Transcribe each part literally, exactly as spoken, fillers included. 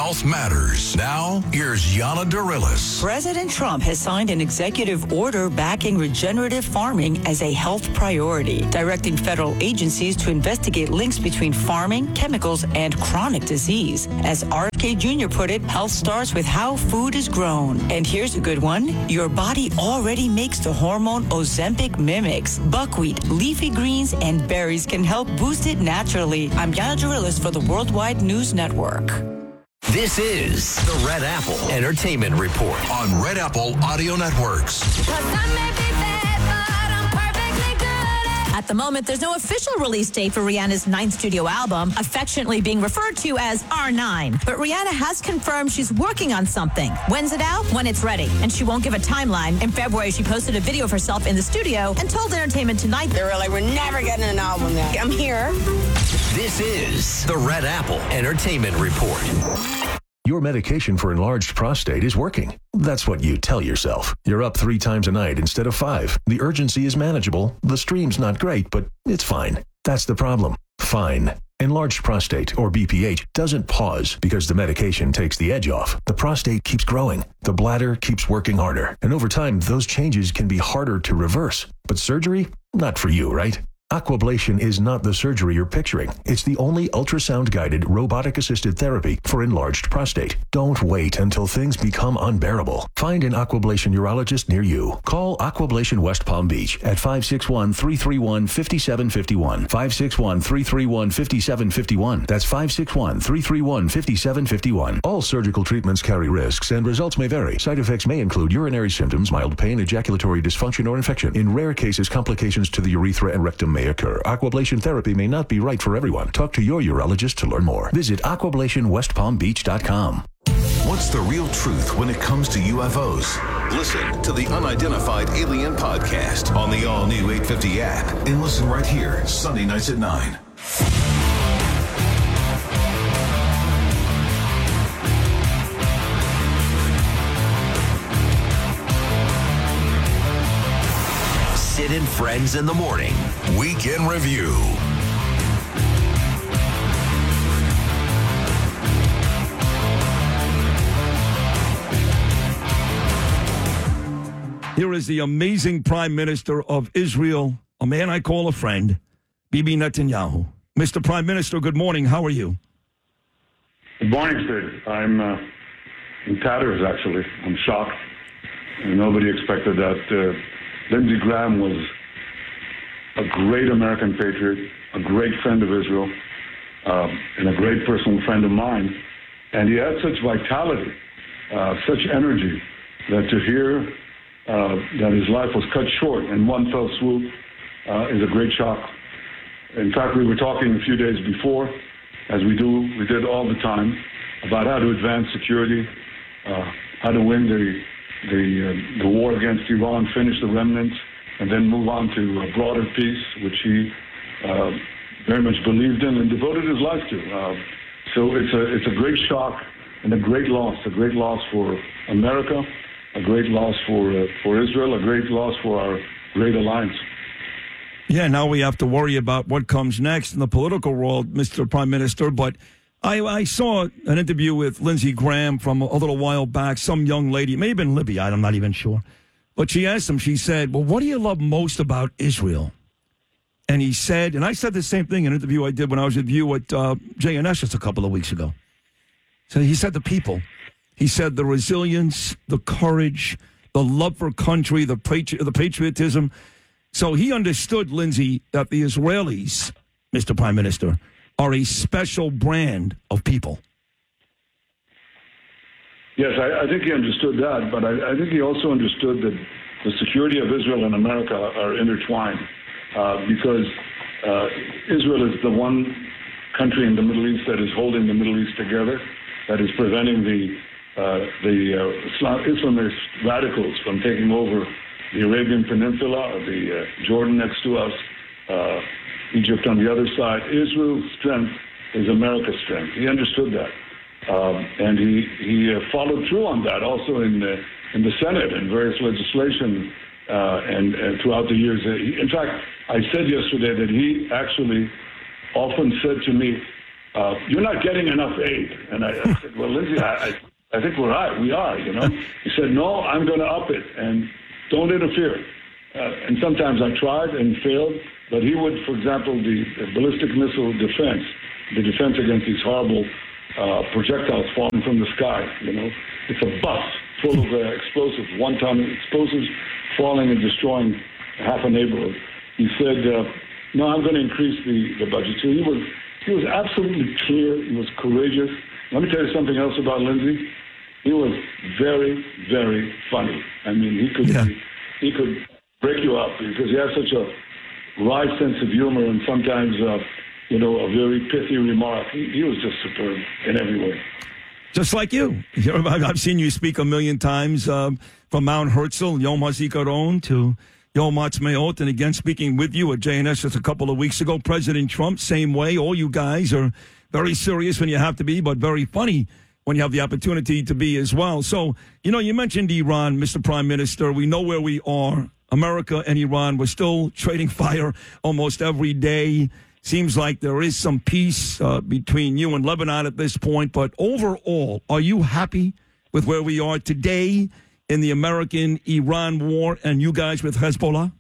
Health matters. Now, here's Yana Darilis. President Trump has signed an executive order backing regenerative farming as a health priority, directing federal agencies to investigate links between farming, chemicals, and chronic disease. As R F K Junior put it, health starts with how food is grown. And here's a good one. Your body already makes the hormone Ozempic mimics. Buckwheat, leafy greens, and berries can help boost it naturally. I'm Yana Darilis for the Worldwide News Network. This is the Red Apple Entertainment Report on Red Apple Audio Networks. At the moment, there's no official release date for Rihanna's ninth studio album, affectionately being referred to as R nine. But Rihanna has confirmed she's working on something. When's it out? When it's ready. And she won't give a timeline. In February, she posted a video of herself in the studio and told Entertainment Tonight, they were like, we're never getting an album now. I'm here. This is the Red Apple Entertainment Report. Your medication for enlarged prostate is working. That's what you tell yourself. You're up three times a night instead of five. The urgency is manageable. The stream's not great, but it's fine. That's the problem. Fine. Enlarged prostate, or B P H, doesn't pause because the medication takes the edge off. The prostate keeps growing. The bladder keeps working harder. And over time, those changes can be harder to reverse. But surgery? Not for you, right? Aquablation is not the surgery you're picturing. It's the only ultrasound-guided, robotic-assisted therapy for enlarged prostate. Don't wait until things become unbearable. Find an Aquablation urologist near you. Call Aquablation West Palm Beach at five six one, three three one, five seven five one. five six one, three three one, five seven five one. That's five six one, three three one, five seven five one. All surgical treatments carry risks, and results may vary. Side effects may include urinary symptoms, mild pain, ejaculatory dysfunction, or infection. In rare cases, complications to the urethra and rectum may occur. Aquablation therapy may not be right for everyone. Talk to your urologist to learn more. Visit aquablation west palm beach dot com. What's the real truth when it comes to U F Os? Listen to the Unidentified Alien Podcast on the all-new eight fifty app and listen right here, Sunday nights at nine. Sid and Friends in the Morning. Weekend Review. Here is the amazing Prime Minister of Israel, a man I call a friend, Bibi Netanyahu. Mister Prime Minister, good morning. How are you? Good morning, Sid. I'm uh, in tatters, actually. I'm shocked. Nobody expected that. Uh, Lindsey Graham was a great American patriot, a great friend of Israel, uh, and a great personal friend of mine. And he had such vitality, uh, such energy, that to hear uh, that his life was cut short in one fell swoop uh, is a great shock. In fact, we were talking a few days before, as we do, we did all the time, about how to advance security, uh, how to win the the uh, the war against Iran, finish the remnants, and then move on to a broader peace, which he uh, very much believed in and devoted his life to. Uh, so it's a it's a great shock and a great loss, a great loss for America, a great loss for uh, for Israel, a great loss for our great alliance. Yeah, now we have to worry about what comes next in the political world, Mister Prime Minister, but I, I saw an interview with Lindsey Graham from a little while back, some young lady, it may have been Libby, I'm not even sure. But she asked him, she said, well, what do you love most about Israel? And he said, and I said the same thing in an interview I did when I was with you at uh, J N S just a couple of weeks ago. So he said the people. He said the resilience, the courage, the love for country, the, patri- the patriotism. So he understood, Lindsey, that the Israelis, Mister Prime Minister, are a special brand of people. Yes, I, I think he understood that, but I, I think he also understood that the security of Israel and America are intertwined uh, because uh, Israel is the one country in the Middle East that is holding the Middle East together, that is preventing the uh, the uh, Islam, Islamist radicals from taking over the Arabian Peninsula, the uh, Jordan next to us, uh, Egypt on the other side. Israel's strength is America's strength. He understood that. Um, and he, he uh, followed through on that also in the, in the Senate and various legislation uh, and, and throughout the years. In fact, I said yesterday that he actually often said to me, uh, you're not getting enough aid. And I, I said, well, Lindsey, I, I, I think we're right. We are, you know. He said, no, I'm going to up it, and don't interfere. Uh, and sometimes I tried and failed, but he would, for example, the, the ballistic missile defense, the defense against these horrible uh, projectiles falling from the sky, you know. It's a bus full of uh, explosives, one-ton explosives falling and destroying half a neighborhood. He said, uh, no, I'm going to increase the, the budget. So he was, he was absolutely clear. He was courageous. Let me tell you something else about Lindsey. He was very, very funny. I mean, he could yeah. he, he could break you up because he has such a wry sense of humor and sometimes, uh, you know, a very pithy remark. He, he was just superb in every way. Just like you. I've seen you speak a million times um, from Mount Herzl, Yom HaZikaron, to Yom Ha'atzmaut, and again speaking with you at J N S just a couple of weeks ago. President Trump, same way. All you guys are very serious when you have to be, but very funny when you have the opportunity to be as well. So, you know, you mentioned Iran, Mister Prime Minister. We know where we are. America and Iran, we're still trading fire almost every day. Seems like there is some peace uh, between you and Lebanon at this point. But overall, are you happy with where we are today in the American-Iran war and you guys with Hezbollah?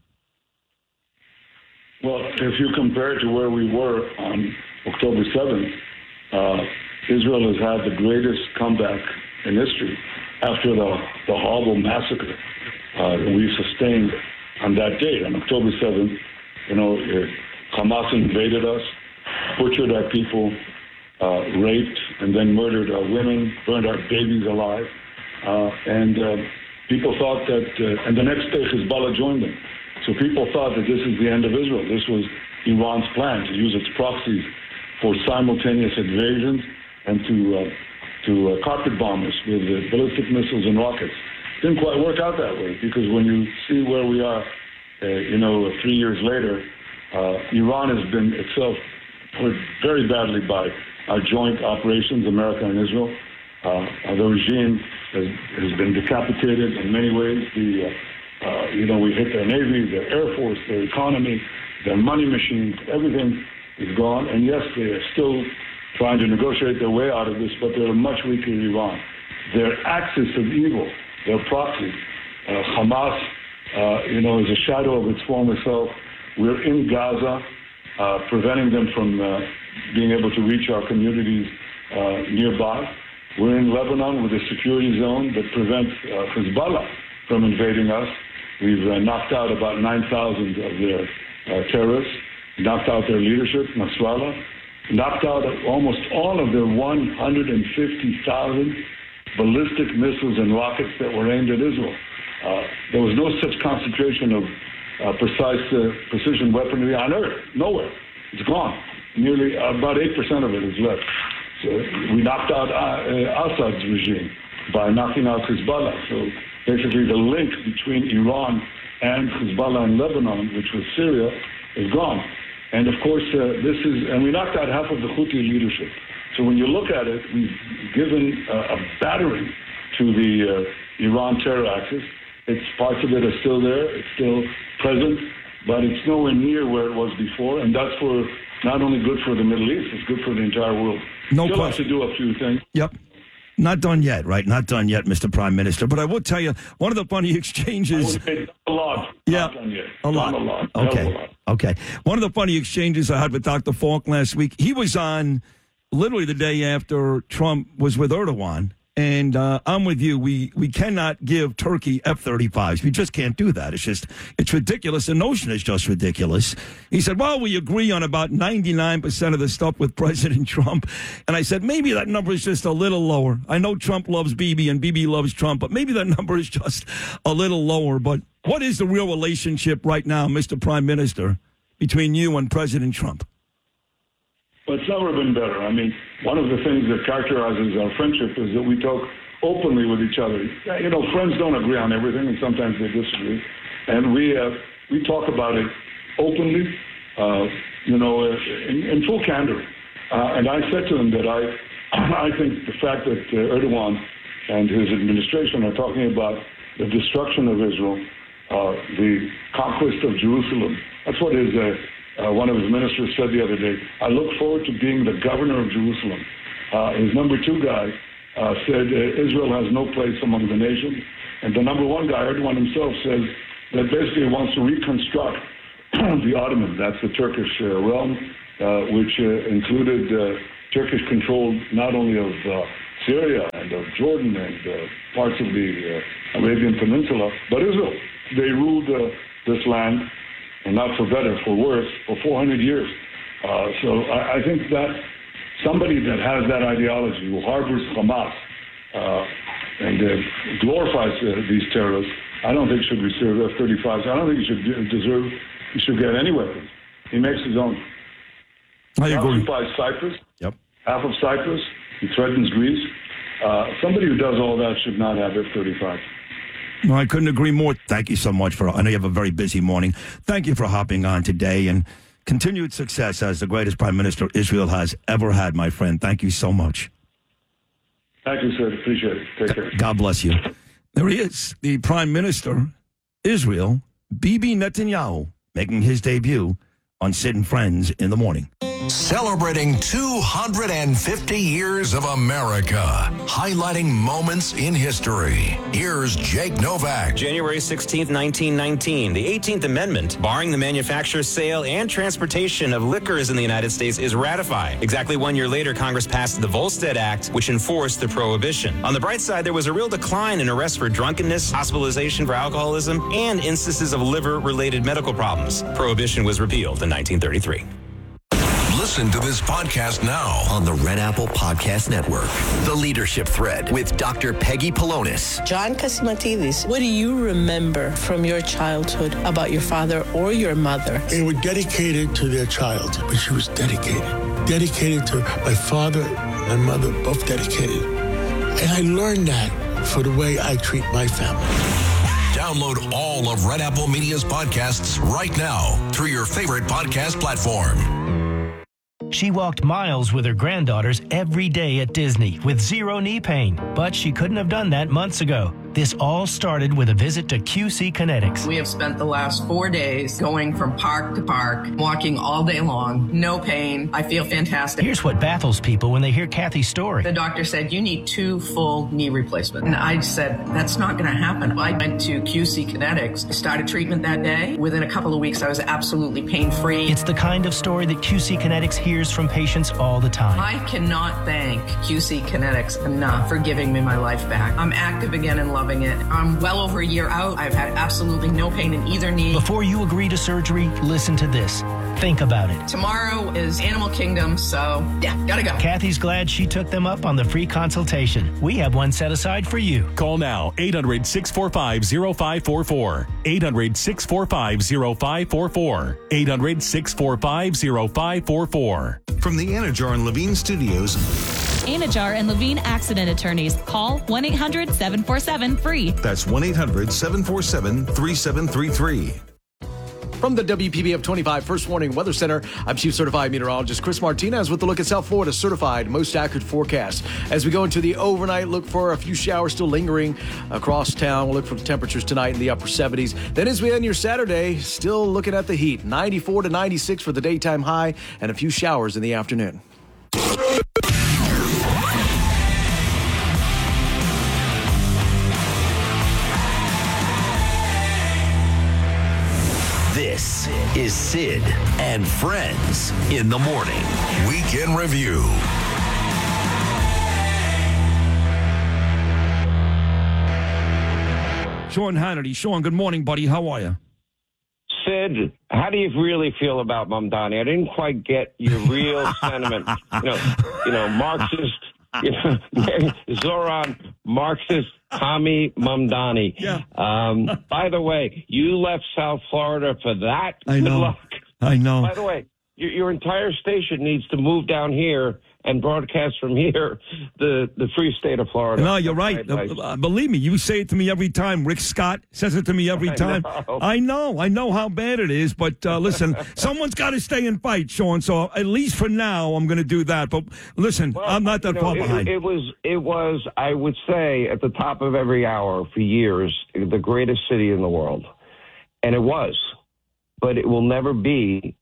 Well, if you compare it to where we were on October seventh, uh, Israel has had the greatest comeback in history after the, the horrible massacre uh, that we sustained on that date, on October seventh. You know, it, Hamas invaded us, butchered our people, uh, raped and then murdered our women, burned our babies alive. Uh, and uh, people thought that, uh, and the next day Hezbollah joined them. So people thought that this is the end of Israel. This was Iran's plan to use its proxies for simultaneous invasions and to uh, to uh, carpet bomb us with uh, ballistic missiles and rockets. Didn't quite work out that way because when you see where we are, uh, you know, three years later, Uh, Iran has been itself hurt very badly by our joint operations, America and Israel. Uh, the regime has, has been decapitated in many ways. The, uh, uh, you know, we hit their Navy, their Air Force, their economy, their money machines, everything is gone. And yes, they are still trying to negotiate their way out of this, but they're much weaker in Iran. Their axis of evil, their proxy, uh, Hamas, uh, you know, is a shadow of its former self. We're in Gaza, uh, preventing them from uh, being able to reach our communities uh, nearby. We're in Lebanon with a security zone that prevents uh, Hezbollah from invading us. We've uh, knocked out about nine thousand of their uh, terrorists, knocked out their leadership, Nasrallah, knocked out almost all of their one hundred fifty thousand ballistic missiles and rockets that were aimed at Israel. Uh, there was no such concentration of Uh, precise uh, precision weaponry on Earth. Nowhere. It's gone. Nearly uh, about eight percent of it is left. So we knocked out uh, uh, Assad's regime by knocking out Hezbollah. So basically the link between Iran and Hezbollah in Lebanon, which was Syria, is gone. And of course, uh, this is, and we knocked out half of the Houthi leadership. So when you look at it, we've given uh, a battering to the uh, Iran terror axis. It's parts of it are still there. It's still present, but it's nowhere near where it was before. And that's for not only good for the Middle East, it's good for the entire world. No Still question. have to do a few things. Yep. Not done yet, right? Not done yet, Mister Prime Minister. But I will tell you, one of the funny exchanges. I would say a lot. Yeah. Not done yet. A lot. Done a lot. Okay. A lot. Okay. One of the funny exchanges I had with Doctor Falk last week, he was on literally the day after Trump was with Erdogan. And uh, I'm with you. We we cannot give Turkey F thirty-fives. We just can't do that. It's just, it's ridiculous. The notion is just ridiculous. He said, well, we agree on about ninety-nine percent of the stuff with President Trump. And I said, maybe that number is just a little lower. I know Trump loves Bibi and Bibi loves Trump, but maybe that number is just a little lower. But what is the real relationship right now, Mister Prime Minister, between you and President Trump? But it's never been better. I mean, one of the things that characterizes our friendship is that we talk openly with each other. You know, friends don't agree on everything, and sometimes they disagree. And we uh, we talk about it openly, uh, you know, in, in full candor. Uh, and I said to him that I, I think the fact that uh, Erdogan and his administration are talking about the destruction of Israel, uh, the conquest of Jerusalem, that's what his uh, uh, one of his ministers said the other day, I look forward to being the governor of Jerusalem. Uh, his number two guy uh, said uh, Israel has no place among the nations. And the number one guy, Erdogan himself, says that basically he wants to reconstruct the Ottoman, that's the Turkish uh, realm, uh, which uh, included uh, Turkish control not only of uh, Syria and of Jordan and uh, parts of the uh, Arabian Peninsula, but Israel. They ruled uh, this land, and not for better, for worse, for four hundred years. Uh, so I, I think that somebody that has that ideology, who harbors Hamas uh, and uh, glorifies uh, these terrorists, I don't think should receive F thirty-fives. I don't think he should deserve, he should get any weapons. He makes his own. I he agree. occupies Cyprus, Yep. half of Cyprus. He threatens Greece. Uh, somebody who does all that should not have F thirty-fives. No, I couldn't agree more. Thank you so much for, I know you have a very busy morning. Thank you for hopping on today, and continued success as the greatest prime minister Israel has ever had, my friend. Thank you so much. Thank you, sir. Appreciate it. Take care. God bless you. There he is, the prime minister, Israel, Bibi Netanyahu, making his debut on Sid and Friends in the morning. Celebrating two hundred fifty years of America, highlighting moments in history. Here's Jake Novak. January sixteenth, nineteen nineteen, the eighteenth Amendment, barring the manufacture, sale, and transportation of liquors in the United States, is ratified. Exactly one year later, Congress passed the Volstead Act, which enforced the prohibition. On the bright side, there was a real decline in arrests for drunkenness, hospitalization for alcoholism, and instances of liver-related medical problems. Prohibition was repealed in nineteen thirty-three. Listen to this podcast now on the Red Apple Podcast Network. The Leadership Thread with Doctor Peggy Polonis. John Cassimatidis, what do you remember from your childhood about your father or your mother? They were dedicated to their child, but she was dedicated. Dedicated to my father, my mother, both dedicated. And I learned that for the way I treat my family. Download all of Red Apple Media's podcasts right now through your favorite podcast platform. She walked miles with her granddaughters every day at Disney with zero knee pain, but she couldn't have done that months ago. This all started with a visit to Q C Kinetics. We have spent the last four days going from park to park, walking all day long, no pain. I feel fantastic. Here's what baffles people when they hear Kathy's story. The doctor said, you need two full knee replacements. And I said, that's not going to happen. I went to Q C Kinetics, started treatment that day. Within a couple of weeks, I was absolutely pain-free. It's the kind of story that Q C Kinetics hears from patients all the time. I cannot thank Q C Kinetics enough for giving me my life back. I'm active again in love. Loving it. I'm well over a year out. I've had absolutely no pain in either knee. Before you agree to surgery, listen to this. Think about it. Tomorrow is Animal Kingdom, so yeah, gotta go. Kathy's glad she took them up on the free consultation. We have one set aside for you. Call now, eight hundred, six four five, zero five four four. eight hundred, six four five, zero five four four. eight hundred, six four five, zero five four four. From the Anajar and Levine Studios. Anajar and Levine Accident Attorneys. Call one eight hundred, seven four seven, free. That's one eight hundred, seven four seven, three seven three three. From the W P B F twenty-five First Warning Weather Center, I'm Chief Certified Meteorologist Chris Martinez with a look at South Florida's certified most accurate forecast. As we go into the overnight, look for a few showers still lingering across town. We'll look for temperatures tonight in the upper seventies. Then as we end your Saturday, still looking at the heat. ninety-four to ninety-six for the daytime high and a few showers in the afternoon. This is Sid and Friends in the morning. Weekend review. Sean Hannity. Sean, good morning, buddy. How are you? Sid, how do you really feel about Mamdani? I didn't quite get your real sentiment. You know, you know, Marxist, you know, Zoran, Marxist, Tommy Mamdani. Yeah. Um, by the way, you left South Florida for that. I know. Good luck. I know. By the way, your, your entire station needs to move down here and broadcast from here the, the free state of Florida. No, you're right. Uh, believe me, you say it to me every time. Rick Scott says it to me every time. I know. I know. I know how bad it is. But uh, listen, someone's got to stay and fight, Sean. So at least for now, I'm going to do that. But listen, well, I'm not that you know, far it, behind. It was, it was, I would say, at the top of every hour for years, the greatest city in the world. And it was. But it will never be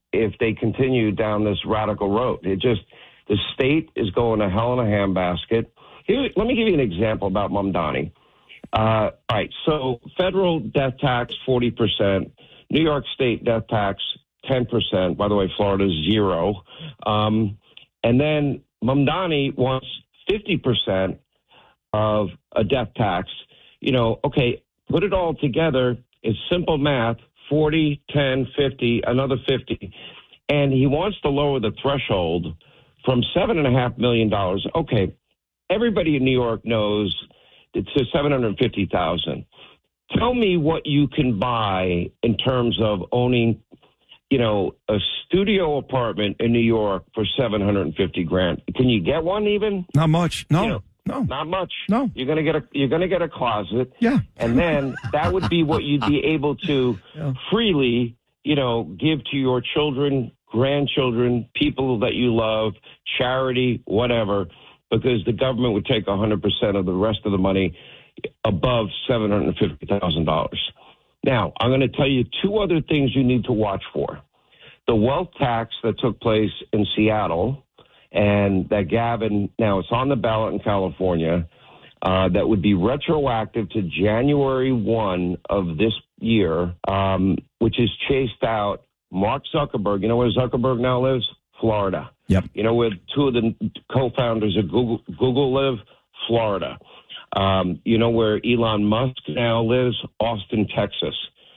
if they continue down this radical road. It just, the state is going to hell in a handbasket. Here, let me give you an example about Mamdani. Uh, all right, so federal death tax, forty percent. New York State death tax, ten percent. By the way, Florida's zero. Um, and then Mamdani wants fifty percent of a death tax. You know, okay, put it all together. It's simple math, forty, ten, fifty, another fifty. And he wants to lower the threshold from seven point five million dollars. Okay, everybody in New York knows it's seven hundred fifty thousand dollars. Tell me what you can buy in terms of owning, you know, a studio apartment in New York for seven hundred fifty grand. Can you get one even? Not much. No. You know, no. Not much. No. You're gonna get a you're gonna get a closet. Yeah. And then that would be what you'd be able to yeah. freely, you know, give to your children, grandchildren, people that you love, charity, whatever, because the government would take one hundred percent of the rest of the money above seven hundred fifty thousand dollars. Now, I'm going to tell you two other things you need to watch for. The wealth tax that took place in Seattle, and that Gavin, now it's on the ballot in California, uh, that would be retroactive to January first of this year, um, which has chased out Mark Zuckerberg. You know where Zuckerberg now lives? Florida. Yep. You know where two of the co-founders of Google, Google live? Florida. Um, you know where Elon Musk now lives? Austin, Texas.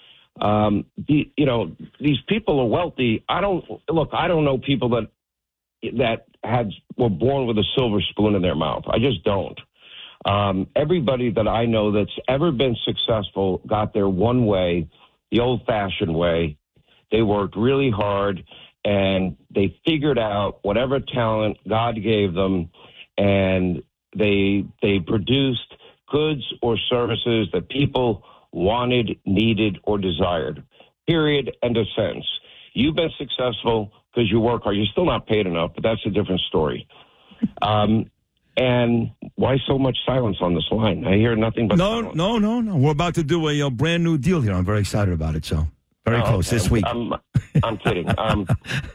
Um, the, you know, these people are wealthy. I don't look. I don't know people that that had were born with a silver spoon in their mouth. I just don't. Um, everybody that I know that's ever been successful got there one way, the old-fashioned way. They worked really hard and they figured out whatever talent God gave them, and They they produced goods or services that people wanted, needed, or desired. Period. End of sentence. You've been successful because you work hard. You're still not paid enough, but that's a different story. Um, and why so much silence on this line? I hear nothing but no, silence. no, no, no. We're about to do a, a brand new deal here. I'm very excited about it. So very Oh, close okay. this week. I'm, I'm kidding. Um,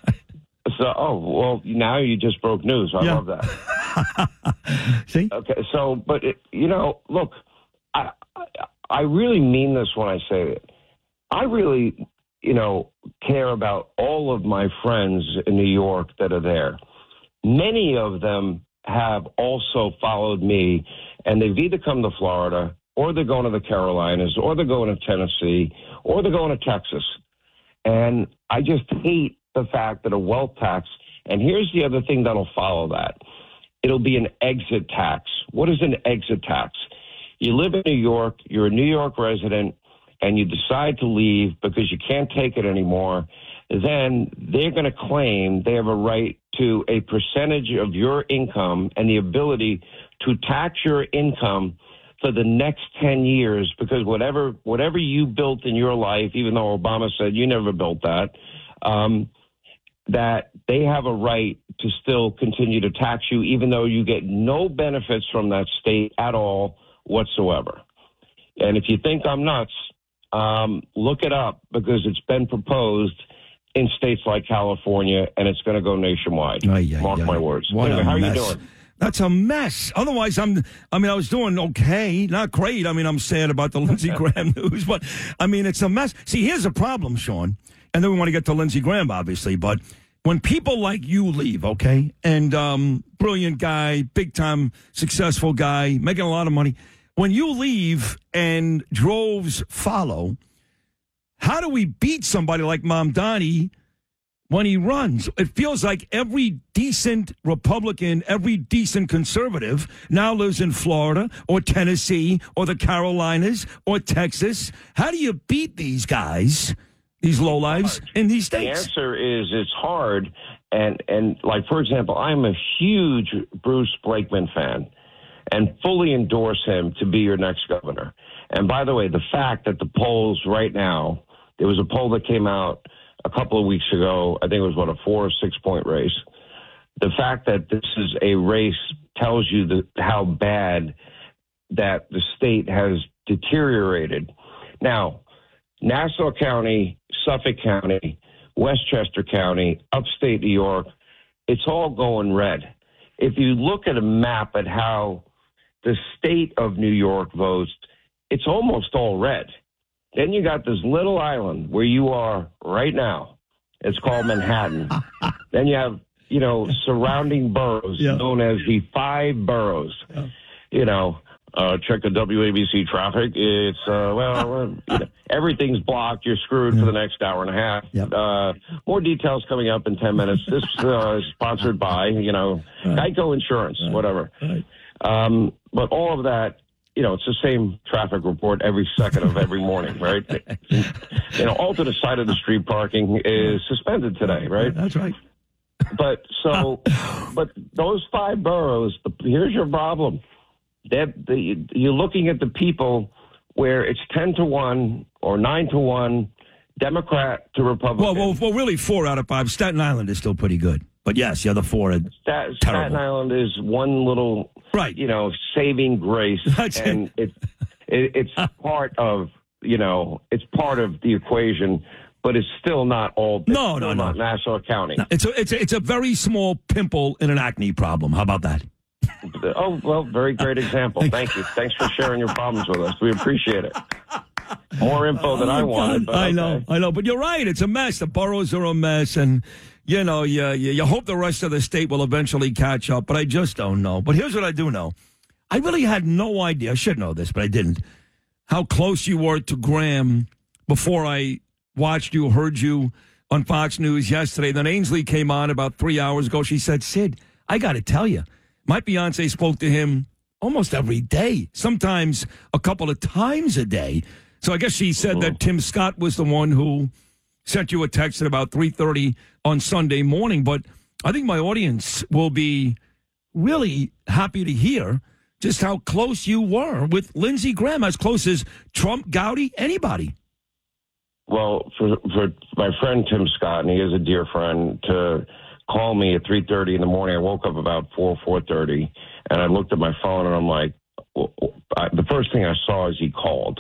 so, oh, well, now you just broke news. I Yeah. love that. See? Okay, so, but, it, you know, look, I, I I really mean this when I say it. I really, you know, care about all of my friends in New York that are there. Many of them have also followed me, and they've either come to Florida, or they're going to the Carolinas, or they're going to Tennessee, or they're going to Texas. And I just hate the fact that a wealth tax, and here's the other thing that'll follow that. It'll be an exit tax. What is an exit tax? You live in New York, you're a New York resident, and you decide to leave because you can't take it anymore. Then they're going to claim they have a right to a percentage of your income and the ability to tax your income for the next ten years, because whatever whatever you built in your life, even though Obama said you never built that, um, that they have a right to still continue to tax you, even though you get no benefits from that state at all whatsoever. And if you think I'm nuts, um, look it up, because it's been proposed in states like California, and it's going to go nationwide. Ay, ay, Mark ay. my words. What Anyway, a how are mess. you doing? That's a mess. Otherwise, I'm, I mean, I was doing okay, not great. I mean, I'm sad about the Lindsey Graham news, but I mean, it's a mess. See, here's the problem, Sean, and then we want to get to Lindsey Graham, obviously, but when people like you leave, okay, and um, brilliant guy, big time successful guy, making a lot of money, when you leave and droves follow, how do we beat somebody like Mamdani when he runs? It feels like every decent Republican, every decent conservative now lives in Florida or Tennessee or the Carolinas or Texas. How do you beat these guys, these lowlives, in these The states? answer is it's hard. And, and like, for example, I'm a huge Bruce Blakeman fan and fully endorse him to be your next governor. And by the way, the fact that the polls right now, there was a poll that came out a couple of weeks ago, I think it was, what, a four or six point race. The fact that this is a race tells you the, how bad that the state has deteriorated. Now, Nassau County, Suffolk County, Westchester County, upstate New York, it's all going red. If you look at a map at how the state of New York votes, it's almost all red. Then you got this little island where you are right now. It's called Manhattan. Then you have, you know, surrounding boroughs yeah. known as the five boroughs. Yeah. You know, uh, check the W A B C traffic. It's, uh, well, you know, everything's blocked. You're screwed yeah. for the next hour and a half. Yep. Uh, more details coming up in ten minutes. This uh, is sponsored by, you know, right. Geico Insurance, right. whatever. Right. Um, but all of that, you know, it's the same traffic report every second of every morning, right? You know, alternate side of the street parking is suspended today, right? That's right. But so, but those five boroughs, the, here's your problem. That the, you're looking at the people where it's ten to one or nine to one, Democrat to Republican. Well, well, well, really four out of five. Staten Island is still pretty good. But yes, the other four are Stat, Staten Island is one little, right. you know, saving grace. That's and it. it, it's part of, you know, it's part of the equation, but it's still not all. No, no, no. Nassau County. No, it's a, it's a, it's a very small pimple in an acne problem. How about that? Oh, well, very great example. Thank you. Thanks for sharing your problems with us. We appreciate it. More info than oh, I wanted. But I okay. know, I know. But you're right. It's a mess. The boroughs are a mess. And, you know, you, you, you hope the rest of the state will eventually catch up. But I just don't know. But here's what I do know. I really had no idea. I should know this, but I didn't. How close you were to Graham before I watched you, heard you on Fox News yesterday. Then Ainsley came on about three hours ago. She said, Sid, I got to tell you, my fiance spoke to him almost every day, sometimes a couple of times a day. So I guess she said that Tim Scott was the one who sent you a text at about three thirty on Sunday morning. But I think my audience will be really happy to hear just how close you were with Lindsey Graham, as close as Trump, Gowdy, anybody. Well, for, for my friend Tim Scott, and he is a dear friend, to call me at three thirty in the morning. I woke up about four, four thirty, and I looked at my phone, and I'm like, well, I, the first thing I saw is he called.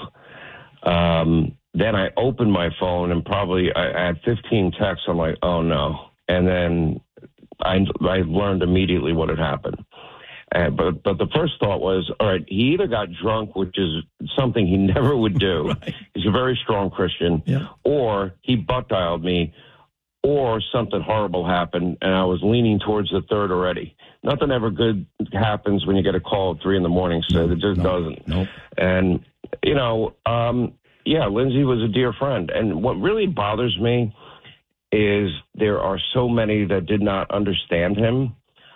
Um, then I opened my phone, and probably I, I had fifteen texts. I'm like, oh, no. And then I, I learned immediately what had happened. Uh, but but the first thought was, all right, he either got drunk, which is something he never would do. Right. He's a very strong Christian. Yeah. Or he butt dialed me, or something horrible happened, and I was leaning towards the third already. Nothing ever good happens when you get a call at three in the morning, so no, it just no, doesn't. Nope. And, you know, um, yeah, Lindsey was a dear friend. And what really bothers me is there are so many that did not understand him.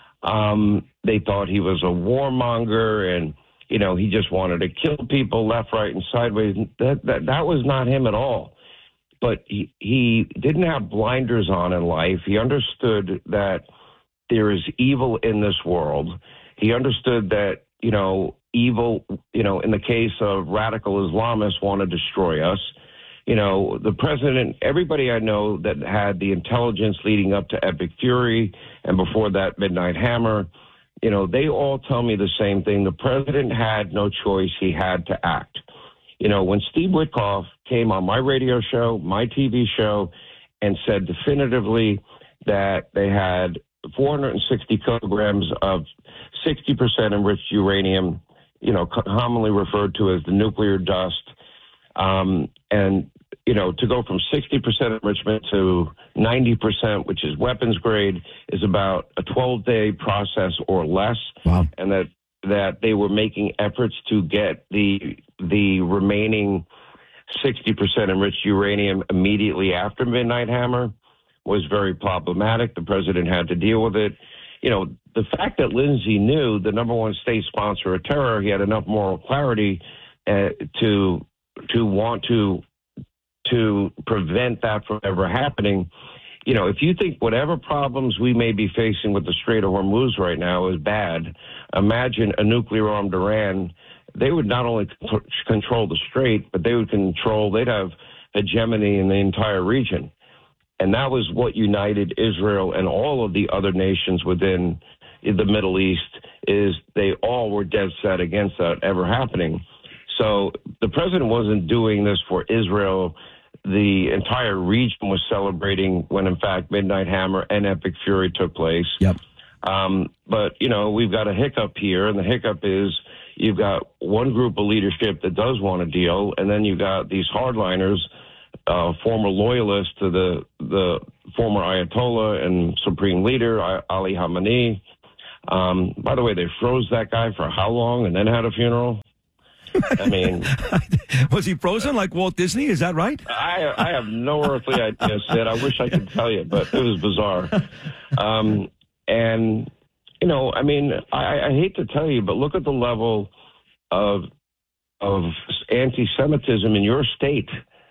Um, they thought he was a warmonger, and, you know, he just wanted to kill people left, right, and sideways. That that, that was not him at all. But he, he didn't have blinders on in life. He understood that there is evil in this world. He understood that, you know, evil, you know, in the case of radical Islamists, want to destroy us. You know, the president, everybody I know that had the intelligence leading up to Epic Fury and before that Midnight Hammer, you know, they all tell me the same thing. The president had no choice. He had to act. You know, when Steve Witkoff came on my radio show, my T V show, and said definitively that they had four hundred sixty kilograms of sixty percent enriched uranium, you know, commonly referred to as the nuclear dust, um, and, you know, to go from sixty percent enrichment to ninety percent, which is weapons grade, is about a twelve-day process or less. Wow. And that that they were making efforts to get the the remaining sixty percent enriched uranium immediately after Midnight Hammer was very problematic. The president had to deal with it. You know, the fact that Lindsey knew the number one state sponsor of terror, he had enough moral clarity uh, to to want to to prevent that from ever happening. You know, if you think whatever problems we may be facing with the Strait of Hormuz right now is bad, imagine a nuclear-armed Iran. They would not only c- control the strait, but they would control, they'd have hegemony in the entire region. And that was what united Israel and all of the other nations within the Middle East, is they all were dead set against that ever happening. So the president wasn't doing this for Israel the entire region was celebrating when, in fact, Midnight Hammer and Epic Fury took place. Yep. Um, but, you know, we've got a hiccup here, and the hiccup is you've got one group of leadership that does want a deal, and then you've got these hardliners, uh, former loyalists to the the former Ayatollah and Supreme Leader, Ali Khamenei. Um, by the way, they froze that guy for how long and then had a funeral? I mean... Was he frozen like Walt Disney? Is that right? I, I have no earthly idea, Sid. I wish I could tell you, but it was bizarre. Um, and, you know, I mean, I, I hate to tell you, but look at the level of of anti-Semitism in your state.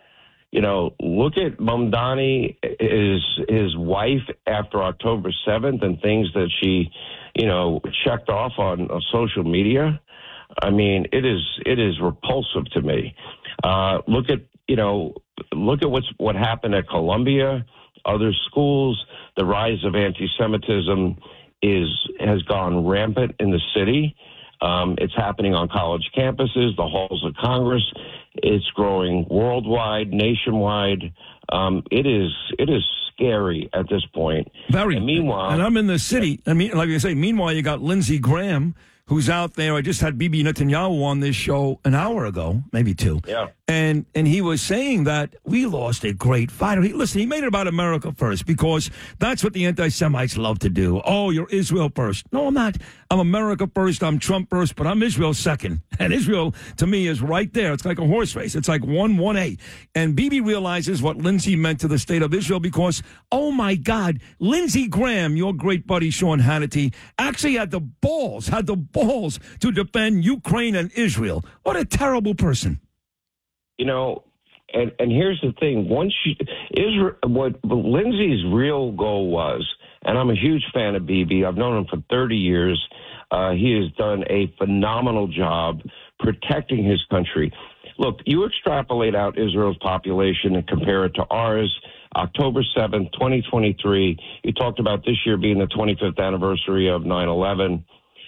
You know, look at Mamdani, his, his wife, after October seventh and things that she, you know, checked off on, on social media. I mean, it is it is repulsive to me. Uh, look at, you know, look at what's what happened at Columbia, other schools. The rise of anti-Semitism is has gone rampant in the city. Um, it's happening on college campuses, the halls of Congress. It's growing worldwide, nationwide. Um, it is it is scary at this point. Very. And meanwhile, and I'm in the city. I mean, like I say, meanwhile, you got Lindsey Graham, who's out there. I just had Bibi Netanyahu on this show an hour ago, maybe two. Yeah. And and he was saying that we lost a great fighter. He, listen, he made it about America first because that's what the anti-Semites love to do. Oh, you're Israel first. No, I'm not. I'm America first. I'm Trump first, but I'm Israel second. And Israel, to me, is right there. It's like a horse race. It's like one, one A. And Bibi realizes what Lindsey meant to the state of Israel because, oh, my God, Lindsey Graham, your great buddy Sean Hannity, actually had the balls, had the balls to defend Ukraine and Israel. What a terrible person. You know, and, and here's the thing. Once you, Israel, what Lindsey's real goal was, and I'm a huge fan of Bibi. I've known him for thirty years. Uh, he has done a phenomenal job protecting his country. Look, you extrapolate out Israel's population and compare it to ours. October seventh, twenty twenty-three, you talked about this year being the twenty-fifth anniversary of nine eleven.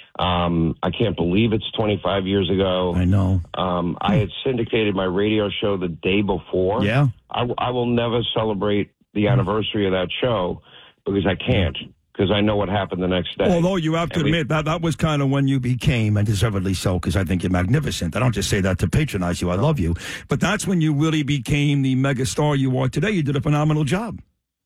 Um, I can't believe it's twenty-five years ago. I know. Um, I had syndicated my radio show the day before. Yeah. I, I will never celebrate the anniversary of that show because I can't, because I know what happened the next day. Although you have to And we- admit that that was kind of when you became, and deservedly so, because I think you're magnificent. I don't just say that to patronize you. I love you. But that's when you really became the megastar you are today. You did a phenomenal job.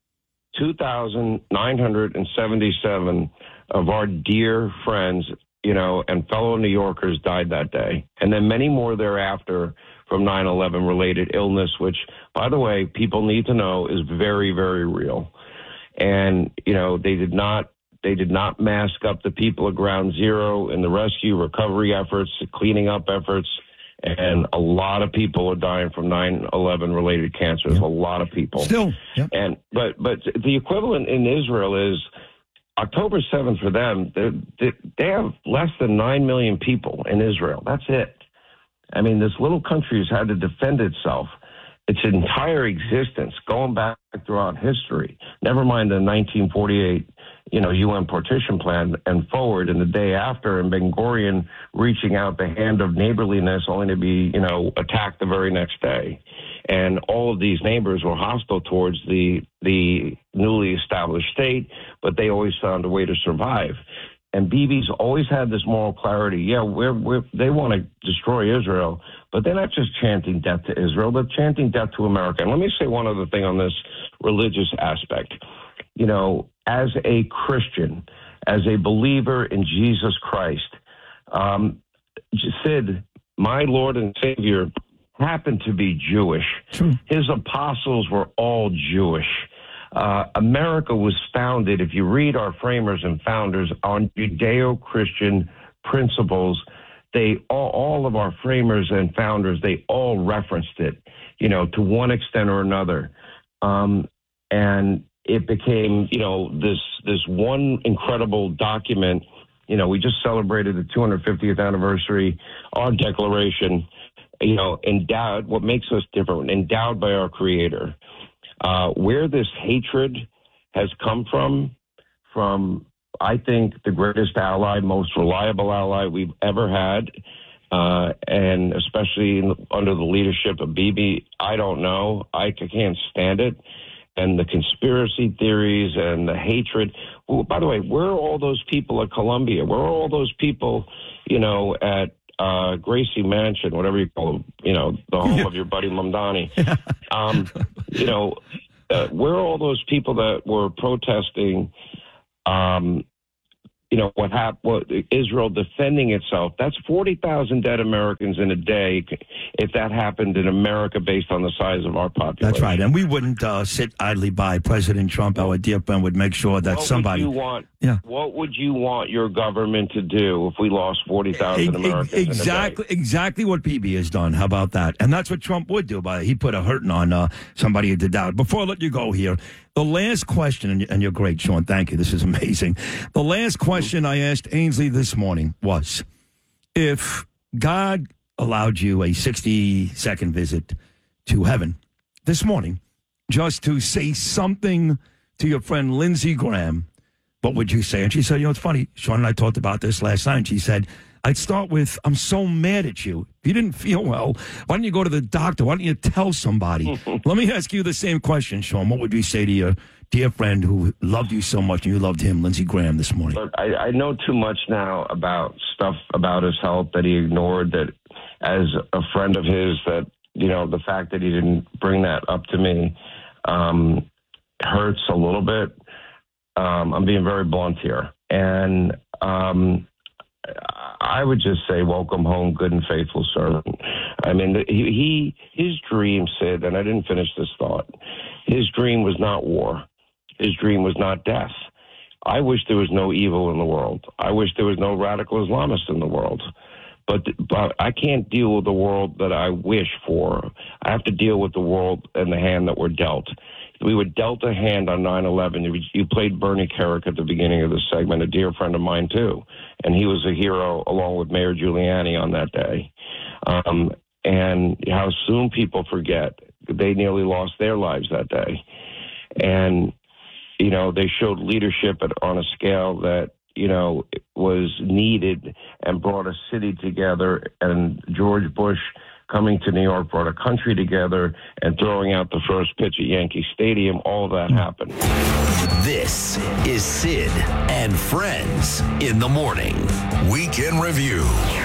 two thousand nine hundred seventy-seven of our dear friends, you know, and fellow New Yorkers died that day. And then many more thereafter from nine eleven related illness, which, by the way, people need to know is very, very real. And, you know, they did not they did not mask up the people at Ground Zero in the rescue recovery efforts, the cleaning up efforts. And a lot of people are dying from nine eleven related cancers. Yeah. A lot of people. Still. Yeah. And but but the equivalent in Israel is October seventh for them. They they have less than nine million people in Israel. That's it. I mean, this little country has had to defend itself its entire existence, going back throughout history. Never mind the nineteen forty-eight, you know, U N partition plan and forward, and the day after, and Ben Gurion reaching out the hand of neighborliness, only to be, you know, attacked the very next day. And all of these neighbors were hostile towards the the newly established state, but they always found a way to survive. And Bibi's always had this moral clarity. Yeah, we're, we're, they want to destroy Israel, but they're not just chanting death to Israel. They're chanting death to America. And let me say one other thing on this religious aspect. You know, as a Christian, as a believer in Jesus Christ, um, Sid, my Lord and Savior, happened to be Jewish. True. His apostles were all Jewish. Uh, America was founded, if you read our framers and founders, on Judeo-Christian principles. They all, all of our framers and founders, they all referenced it, you know, to one extent or another. Um, and it became, you know, this this one incredible document. You know, we just celebrated the two hundred fiftieth anniversary, our Declaration, you know, endowed, what makes us different, endowed by our Creator. Uh, where this hatred has come from, from, I think, the greatest ally, most reliable ally we've ever had, uh, and especially in, under the leadership of Bibi, I don't know. I can't stand it. And the conspiracy theories and the hatred. Well, by the way, where are all those people at Columbia? Where are all those people, you know, at uh, Gracie Mansion, whatever you call them, you know, the home of your buddy Mamdani? Um, you know, uh, where are all those people that were protesting, um, you know, what happened, what, Israel defending itself? That's forty thousand dead Americans in a day if that happened in America based on the size of our population. That's right. And we wouldn't uh, sit idly by. President Trump, our dear friend, would make sure that what somebody... Would you want, yeah. What would you want your government to do if we lost forty thousand Americans Exactly, in a day? exactly what Bibi has done. How about that? And that's what Trump would do. But he put a hurting on uh, somebody who did that. Before I let you go here, the last question, and, and you're great, Sean. Thank you. This is amazing. The last question I asked Ainsley this morning was, if God allowed you a sixty-second visit to heaven this morning just to say something to your friend Lindsey Graham, what would you say? And she said, you know, it's funny. Sean and I talked about this last night. And she said, I'd start with, I'm so mad at you. If you didn't feel well, why don't you go to the doctor? Why don't you tell somebody? Let me ask you the same question, Sean. What would you say to your dear friend who loved you so much and you loved him, Lindsey Graham, this morning? Look, I, I know too much now about stuff about his health that he ignored, that as a friend of his, that, you know, the fact that he didn't bring that up to me um, hurts a little bit. Um, I'm being very blunt here. And um, I would just say, welcome home, good and faithful servant. I mean, he, he his dream, Sid, and I didn't finish this thought, his dream was not war. His dream was not death. I wish there was no evil in the world. I wish there was no radical Islamist in the world. But, but I can't deal with the world that I wish for. I have to deal with the world and the hand that we're dealt. We were dealt a hand on nine eleven. You played Bernie Kerik at the beginning of the segment, a dear friend of mine, too. And he was a hero along with Mayor Giuliani on that day. Um, and how soon people forget. They nearly lost their lives that day. And, you know, they showed leadership at, on a scale that, you know, was needed and brought a city together. And George Bush coming to New York brought a country together, and throwing out the first pitch at Yankee Stadium, all that happened. This is Sid and Friends in the Morning. Weekend Review.